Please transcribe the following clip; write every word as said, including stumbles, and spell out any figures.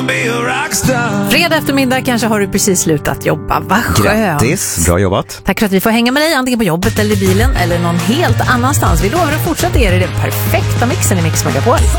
Fredag eftermiddag kanske har du precis slutat jobba. Vad skönt. Grattis, bra jobbat. Tack för att vi får hänga med dig antingen på jobbet eller i bilen eller någon helt annanstans. Vi lovar att fortsätta ge dig den perfekta mixen i Mix Megapol.